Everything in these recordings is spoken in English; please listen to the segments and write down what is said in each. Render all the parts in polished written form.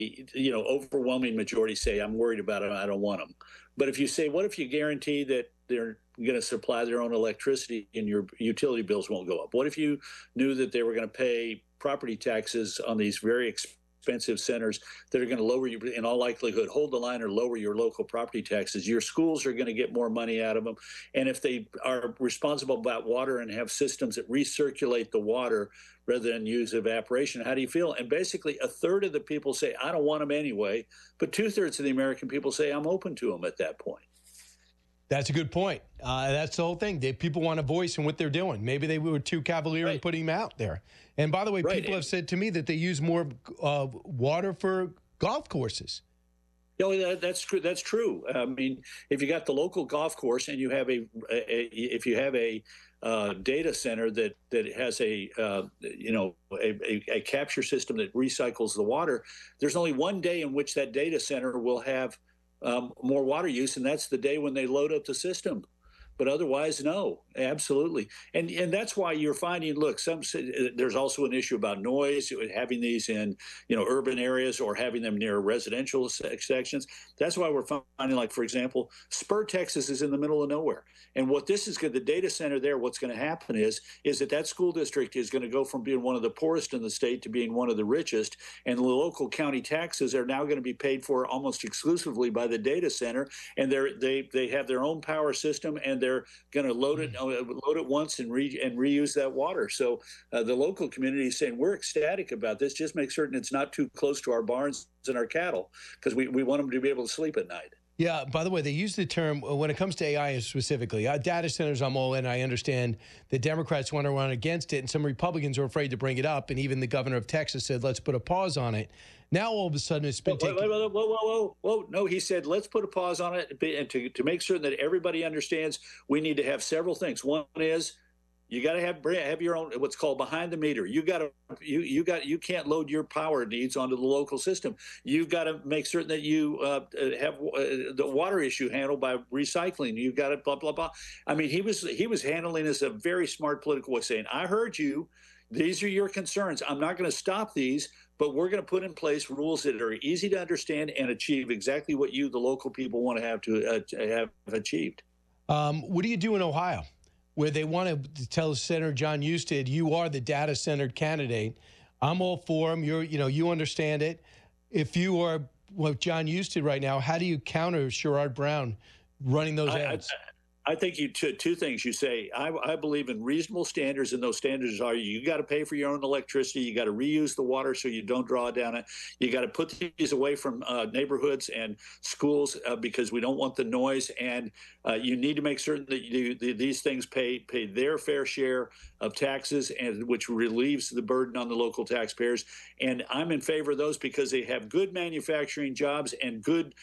overwhelming majority say, I'm worried about it, I don't want them. But if you say, what if you guarantee that they're going to supply their own electricity and your utility bills won't go up? What if you knew that they were going to pay property taxes on these very expensive centers that are going to lower you, in all likelihood, hold the line or lower your local property taxes? Your schools are going to get more money out of them. And if they are responsible about water and have systems that recirculate the water rather than use evaporation, how do you feel? And basically, a third of the people say, I don't want them anyway. But 2/3 of the American people say, I'm open to them at that point. That's a good point. That's the whole thing. People want a voice in what they're doing. Maybe they were too cavalier in putting them out there. And by the way, people have said to me that they use more water for golf courses. Yeah, that's true. That's true. I mean, if you got the local golf course and you have a data center that has a capture system that recycles the water, there's only one day in which that data center will have more water use, and that's the day when they load up the system. But otherwise, no, absolutely. And that's why you're finding, look, there's also an issue about noise, having these in, urban areas or having them near residential sections. That's why we're finding, like, for example, Spur, Texas is in the middle of nowhere. And what this is good, the data center there, what's going to happen is that school district is going to go from being one of the poorest in the state to being one of the richest. And the local county taxes are now going to be paid for almost exclusively by the data center. And they have their own power system, and they're going to load it once and reuse that water. So the local community is saying, we're ecstatic about this. Just make certain it's not too close to our barns and our cattle, because we want them to be able to sleep at night. Yeah, by the way, they use the term, when it comes to AI specifically, data centers, I'm all in. I understand the Democrats want to run against it, and some Republicans are afraid to bring it up, and even the governor of Texas said, let's put a pause on it. Now, all of a sudden, it's been taken. Whoa. No, he said, let's put a pause on it, and to make certain that everybody understands, we need to have several things. One is, you got to have your own, what's called behind the meter. You can't load your power needs onto the local system. You've got to make certain that you have the water issue handled by recycling. You've got to blah blah blah. I mean, he was handling this a very smart political way, saying, "I heard you. These are your concerns. I'm not going to stop these, but we're going to put in place rules that are easy to understand and achieve exactly what you, the local people, want to have achieved." What do you do in Ohio, where they want to tell Senator Jon Husted, you are the data-centered candidate? I'm all for him. You understand it. If you are Jon Husted right now, how do you counter Sherrod Brown running those ads? I think two things. You say, I believe in reasonable standards, and those standards are, you got to pay for your own electricity. You got to reuse the water so you don't draw down it. You got to put these away from neighborhoods and schools because we don't want the noise. And you need to make certain that these things pay their fair share of taxes, and which relieves the burden on the local taxpayers. And I'm in favor of those because they have good manufacturing jobs and good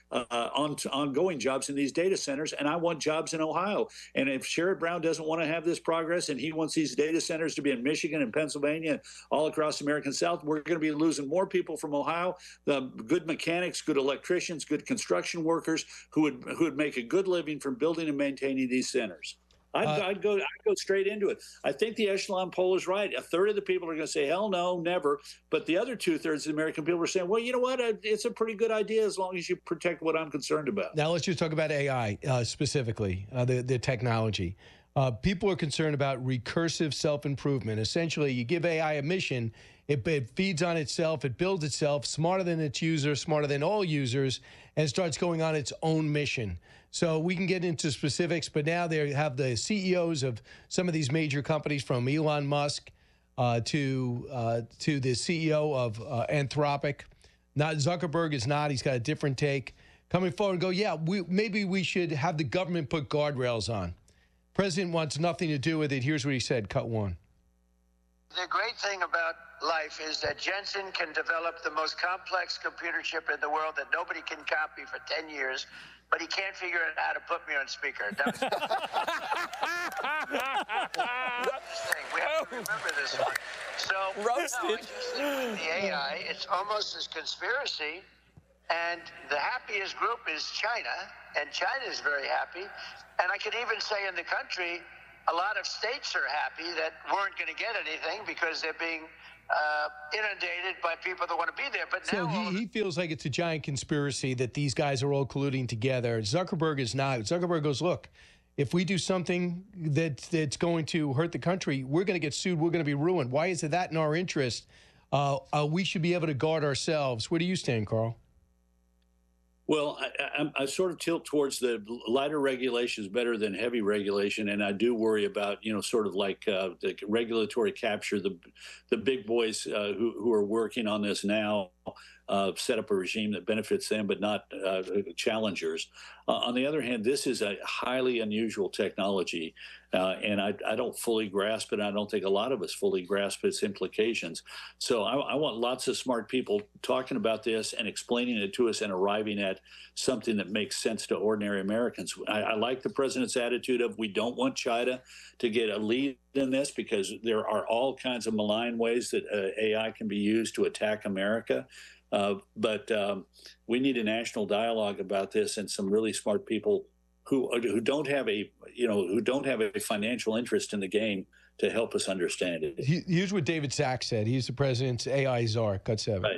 ongoing jobs in these data centers, and I want jobs in Ohio. And if Sherrod Brown doesn't want to have this progress, and he wants these data centers to be in Michigan and Pennsylvania and all across the American South, we're going to be losing more people from Ohio, the good mechanics, good electricians, good construction workers who would make a good living from building and maintaining these centers. I'd go straight into it. I think the echelon poll is right. A third of the people are going to say, hell no, never. But the other 2/3 of the American people are saying, well, you know what? It's a pretty good idea as long as you protect what I'm concerned about. Now, let's just talk about AI specifically, the technology. People are concerned about recursive self-improvement. Essentially, you give AI a mission, it feeds on itself, it builds itself, smarter than its users, smarter than all users, and starts going on its own mission. So we can get into specifics, but now they have the CEOs of some of these major companies, from Elon Musk to the CEO of Anthropic. Not Zuckerberg is not. He's got a different take. Coming forward and go, yeah, maybe we should have the government put guardrails on. President wants nothing to do with it. Here's what he said, cut one. The great thing about life is that Jensen can develop the most complex computer chip in the world that nobody can copy for 10 years, but he can't figure out how to put me on speaker. We have to remember this one. So, I just think with the AI, it's almost as conspiracy, and the happiest group is China, and China is very happy. And I could even say in the country, a lot of states are happy that weren't going to get anything because they're being inundated by people that want to be there. But so now he feels like it's a giant conspiracy that these guys are all colluding together. Zuckerberg is not. Zuckerberg goes, look, if we do something that's going to hurt the country, we're going to get sued. We're going to be ruined. Why is it that in our interest? We should be able to guard ourselves. Where do you stand, Carl? Well, I sort of tilt towards the lighter regulation is better than heavy regulation, and I do worry about sort of like the regulatory capture. The big boys who are working on this now set up a regime that benefits them, but not challengers. On the other hand, this is a highly unusual technology, and I don't fully grasp it. I don't think a lot of us fully grasp its implications. So I want lots of smart people talking about this and explaining it to us and arriving at something that makes sense to ordinary Americans. I like the president's attitude of we don't want China to get a lead in this because there are all kinds of malign ways that AI can be used to attack America. But we need a national dialogue about this and some really smart people who don't have a financial interest in the game to help us understand it. Here's what David Sachs said. He's the president's AI czar. Cut 7. Right.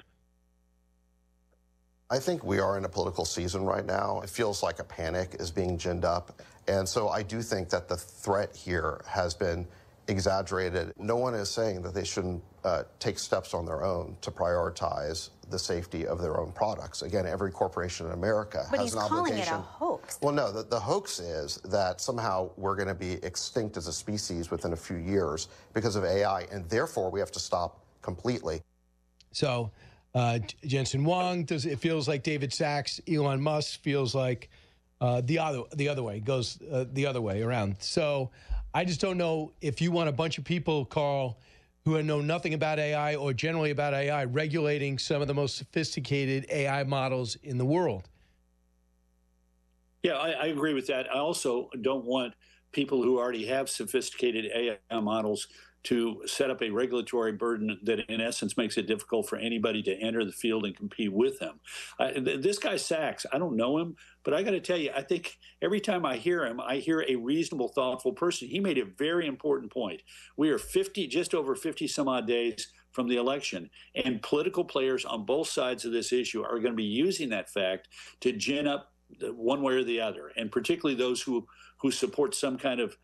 I think we are in a political season right now. It feels like a panic is being ginned up. And so I do think that the threat here has been exaggerated. No one is saying that they shouldn't take steps on their own to prioritize the safety of their own products. Again, every corporation in America has an obligation. But he's calling it a hoax. Well, no, the hoax is that somehow we're going to be extinct as a species within a few years because of AI, and therefore we have to stop completely. So Jensen Huang, it feels like David Sachs, Elon Musk feels like the other way, goes the other way around. So I just don't know if you want a bunch of people, Carl, who know nothing about AI or generally about AI, regulating some of the most sophisticated AI models in the world. Yeah, I agree with that. I also don't want people who already have sophisticated AI models to set up a regulatory burden that in essence makes it difficult for anybody to enter the field and compete with them. This guy Sachs, I don't know him, but I got to tell you, I think every time I hear him, I hear a reasonable, thoughtful person. He made a very important point. We are just over 50 some odd days from the election, and political players on both sides of this issue are going to be using that fact to gin up one way or the other, and particularly those who support some kind of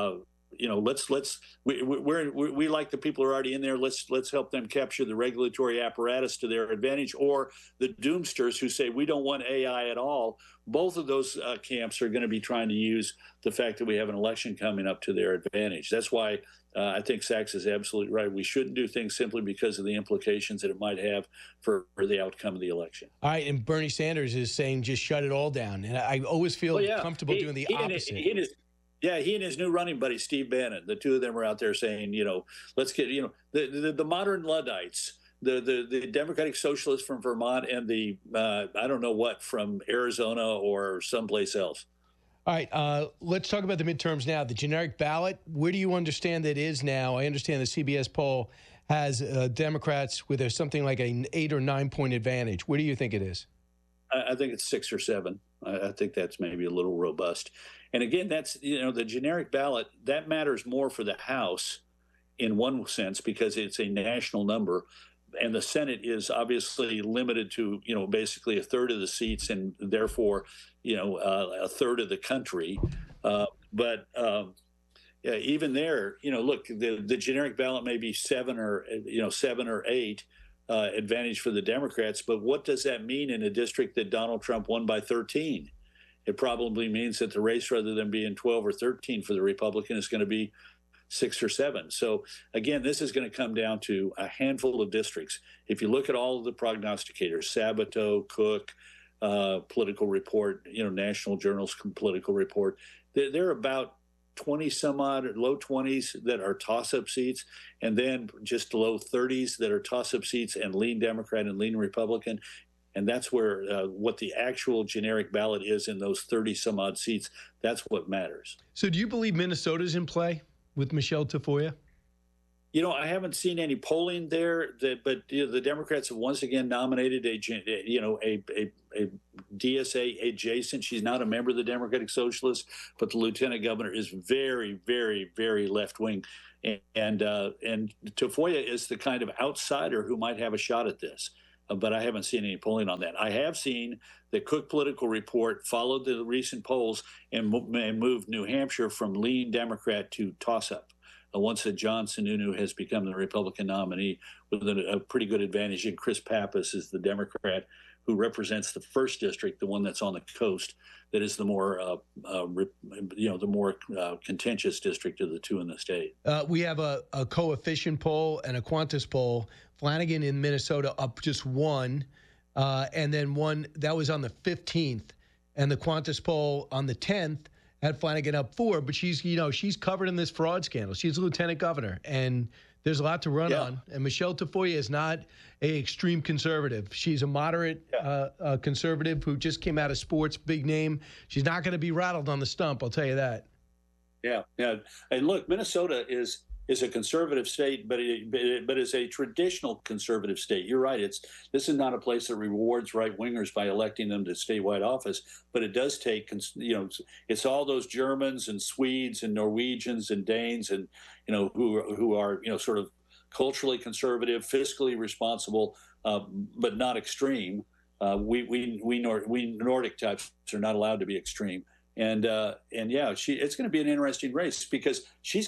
we like the people who are already in there. Let's help them capture the regulatory apparatus to their advantage, or the doomsters who say we don't want AI at all. Both of those camps are going to be trying to use the fact that we have an election coming up to their advantage. That's why I think Sachs is absolutely right. We shouldn't do things simply because of the implications that it might have for the outcome of the election. All right, and Bernie Sanders is saying just shut it all down. And I always feel comfortable doing the opposite. He and his new running buddy, Steve Bannon, the two of them are out there saying, let's get, the modern Luddites, the Democratic Socialists from Vermont and the, I don't know what, from Arizona or someplace else. All right, let's talk about the midterms now. The generic ballot, where do you understand that is now? I understand the CBS poll has Democrats with something like an 8 or 9 point advantage. Where do you think it is? I think it's 6 or 7. I think that's maybe a little robust. And again, that's, the generic ballot, that matters more for the House in one sense because it's a national number. And the Senate is obviously limited to, basically a third of the seats and therefore, a third of the country. But even there, look, the generic ballot may be 7 or 8 advantage for the Democrats. But what does that mean in a district that Donald Trump won by 13? It probably means that the race, rather than being 12 or 13 for the Republican, is going to be 6 or 7. So again, this is going to come down to a handful of districts. If you look at all of the prognosticators, Sabato, Cook, Political Report, National Journal's Political Report, they're about 20 some odd, low 20s that are toss-up seats, and then just low 30s that are toss-up seats and lean Democrat and lean Republican. And that's where what the actual generic ballot is in those 30 some odd seats. That's what matters. So do you believe Minnesota's in play with Michelle Tafoya? I haven't seen any polling there, but the Democrats have once again nominated a DSA adjacent. She's not a member of the Democratic Socialists, but the lieutenant governor is very, very, very left wing, and Tafoya is the kind of outsider who might have a shot at this. But I haven't seen any polling on that. I have seen the Cook Political Report followed the recent polls and moved New Hampshire from lean Democrat to toss-up. Once that John Sununu has become the Republican nominee with a pretty good advantage, and Chris Pappas is the Democrat who represents the first district, the one that's on the coast, that is the more, the more contentious district of the two in the state. We have a coefficient poll and a Qantas poll. Flanagan in Minnesota up just one, and then one that was on the 15th, and the Qantas poll on the 10th had Flanagan up 4. But she's covered in this fraud scandal. She's a lieutenant governor, and there's a lot to run on. And Michelle Tafoya is not an extreme conservative. She's a moderate conservative who just came out of sports, big name. She's not going to be rattled on the stump, I'll tell you that. Yeah. And look, Minnesota is a conservative state, but it's a traditional conservative state. You're right. This is not a place that rewards right-wingers by electing them to statewide office, but it does take, it's all those Germans and Swedes and Norwegians and Danes and, who are, sort of culturally conservative, fiscally responsible, but not extreme. We Nordic types are not allowed to be extreme. And it's going to be an interesting race because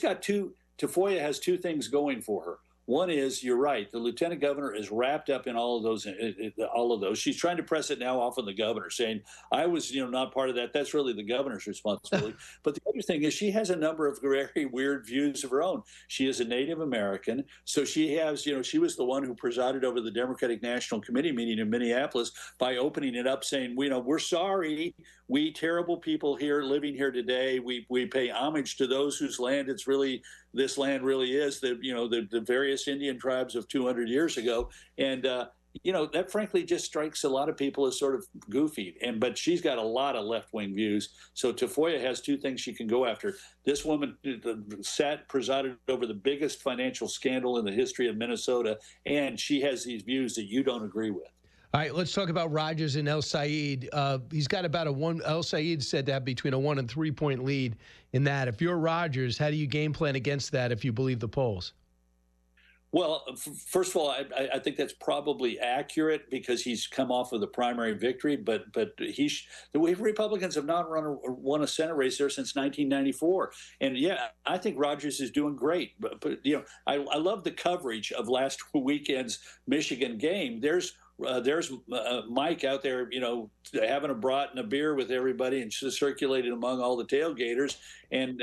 Tafoya has two things going for her. One is, you're right, the lieutenant governor is wrapped up in all of those. She's trying to press it now off on the governor, saying, I was, not part of that. That's really the governor's responsibility. But the other thing is she has a number of very weird views of her own. She is a Native American. So she has, she was the one who presided over the Democratic National Committee meeting in Minneapolis by opening it up saying, we're sorry. We terrible people here living here today, we pay homage to those whose land this land really is, the various Indian tribes of 200 years ago. And, that frankly just strikes a lot of people as sort of goofy. But she's got a lot of left-wing views. So Tafoya has two things she can go after. This woman presided over the biggest financial scandal in the history of Minnesota, and she has these views that you don't agree with. All right, let's talk about Rogers and El Said. He's got about El Said said to have between a 1 and 3 point lead in that. If you're Rogers, how do you game plan against that if you believe the polls? Well, first of all, I think that's probably accurate because he's come off of the primary victory. But the Republicans have not won a Senate race there since 1994. And I think Rogers is doing great. But I love the coverage of last weekend's Michigan game. There's Mike out there, having a brat and a beer with everybody and circulating among all the tailgaters. And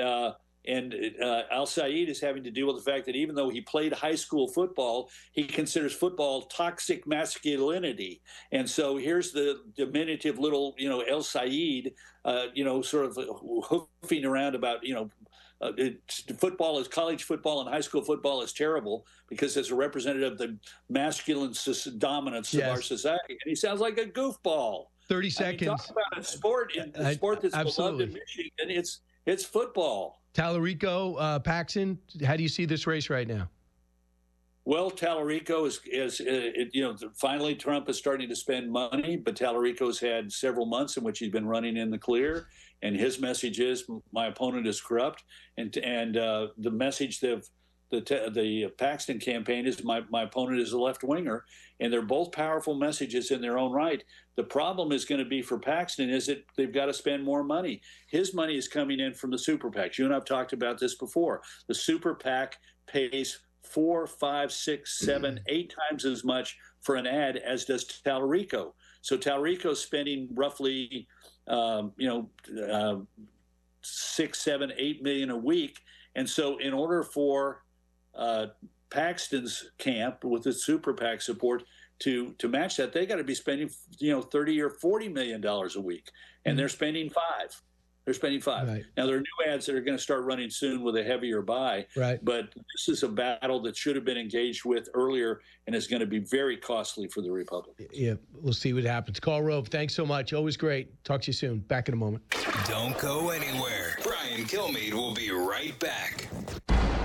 Al Said is having to deal with the fact that even though he played high school football, he considers football toxic masculinity. And so here's the diminutive little, El Said, sort of hoofing around about, college football and high school football is terrible because it's a representative of the masculine dominance of our society. And he sounds like a goofball. 30 seconds. Talk about a sport that's beloved in Michigan. It's football. Tallarico, Paxton, how do you see this race right now? Well, Tallarico is finally Trump is starting to spend money, but Tallarico's had several months in which he's been running in the clear, and his message is my opponent is corrupt, and the message of the Paxton campaign is my opponent is a left winger, and they're both powerful messages in their own right. The problem is going to be for Paxton is that they've got to spend more money. His money is coming in from the super PACs. You and I've talked about this before. The super PAC pays 4, 5, 6, 7, 8 times as much for an ad as does Tallarico. So Tallarico's spending roughly, 6, 7, 8 million a week. And so in order for Paxton's camp with the super PAC support to match that, they got to be spending, $30 or $40 million a week. And they're spending 5. They're spending 5. Right. Now, there are new ads that are going to start running soon with a heavier buy. Right. But this is a battle that should have been engaged with earlier and is going to be very costly for the Republicans. Yeah, we'll see what happens. Karl Rove, thanks so much. Always great. Talk to you soon. Back in a moment. Don't go anywhere. Brian Kilmeade will be right back.